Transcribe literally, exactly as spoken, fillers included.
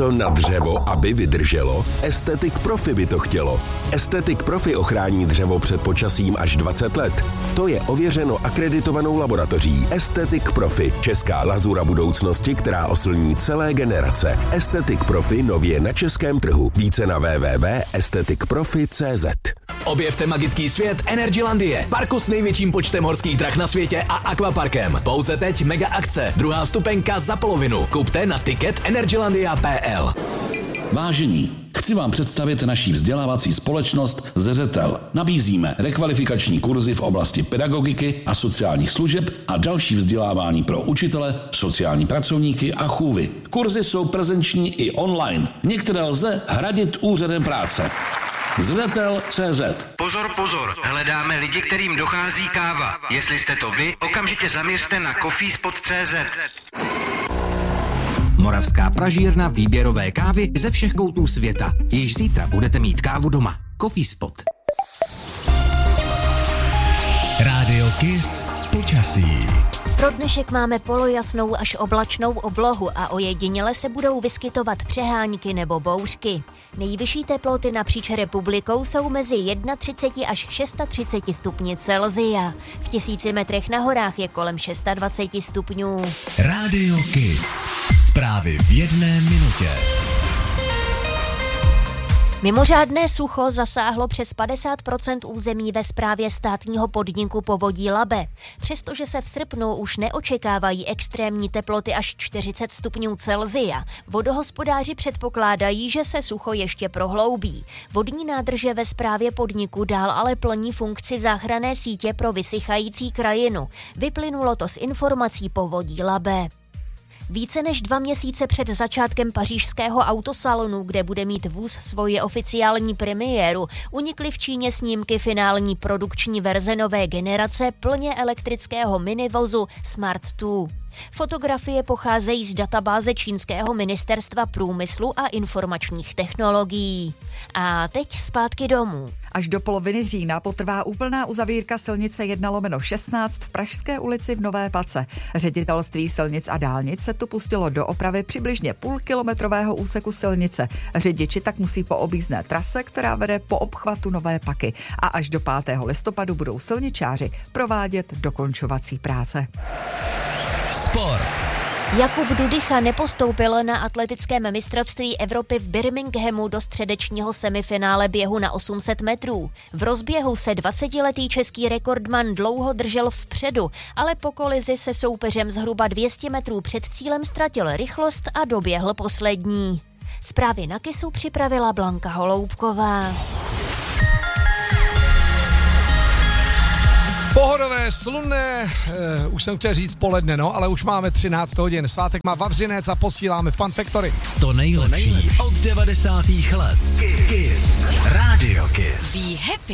něco na dřevo, aby vydrželo? Aesthetic Profi by to chtělo. Aesthetic Profi ochrání dřevo před počasím až dvacet let. To je ověřeno akreditovanou laboratoří Aesthetic Profi, česká lazura budoucnosti, která oslní celé generace. Aesthetic Profi nově na českém trhu. Více na w w w tečka aesthetic profi tečka c z. Objevte magický svět Energylandie, parku s největším počtem horských drah na světě a akvaparkem. Pouze teď mega akce, druhá vstupenka za polovinu. Kupte na ticket energylandia tečka p l. Vážení, chci vám představit naší vzdělávací společnost Zřetel. Nabízíme rekvalifikační kurzy v oblasti pedagogiky a sociálních služeb a další vzdělávání pro učitele, sociální pracovníky a chůvy. Kurzy jsou prezenční i online. Některé lze hradit úřadem práce. Zřetel tečka cé zet. Pozor, pozor, hledáme lidi, kterým dochází káva. Jestli jste to vy, okamžitě zaměřte na coffeespot tečka cé zet. Moravská pražírna výběrové kávy ze všech koutů světa. Již zítra budete mít kávu doma. Coffeespot. Rádio Kiss počasí. Pro dnešek máme polojasnou až oblačnou oblohu a ojediněle se budou vyskytovat přehánky nebo bouřky. Nejvyšší teploty napříč republikou jsou mezi třicet jedna až třicet šest stupni Celsia. V tisíci metrech na horách je kolem dvacet šest stupňů. Rádio Kiss. Zprávy v jedné minutě. Mimořádné sucho zasáhlo přes padesát procent území ve správě státního podniku Povodí Labe. Přestože se v srpnu už neočekávají extrémní teploty až čtyřicet stupňů Celsia, vodohospodáři předpokládají, že se sucho ještě prohloubí. Vodní nádrže ve správě podniku dál ale plní funkci záchranné sítě pro vysychající krajinu. Vyplynulo to z informací Povodí Labe. Více než dva měsíce před začátkem pařížského autosalonu, kde bude mít vůz svoji oficiální premiéru, unikly v Číně snímky finální produkční verze nové generace plně elektrického minivozu Smart dva. Fotografie pocházejí z databáze čínského ministerstva průmyslu a informačních technologií. A teď zpátky domů. Až do poloviny října potrvá úplná uzavírka silnice jedna lomeno šestnáct v Pražské ulici v Nové Pace. Ředitelství silnic a dálnic se tu pustilo do opravy přibližně půlkilometrového úseku silnice. Řidiči tak musí po objízdné trase, která vede po obchvatu Nové Paky. A až do pátého listopadu budou silničáři provádět dokončovací práce. Sport. Jakub Dudycha nepostoupil na atletickém mistrovství Evropy v Birminghamu do středečního semifinále běhu na osm set metrů. V rozběhu se dvacetiletý český rekordman dlouho držel vpředu, ale po kolizi se soupeřem zhruba dvě stě metrů před cílem ztratil rychlost a doběhl poslední. Zprávy na Kissu připravila Blanka Holoubková. Pohodové, slunné, uh, už jsem chtěl říct poledne, no, ale už máme třináct hodin. Svátek má Vavřinec a posíláme Fun Factory. To nejlepší od devadesátých let. Kiss. Rádio Kiss. Be happy.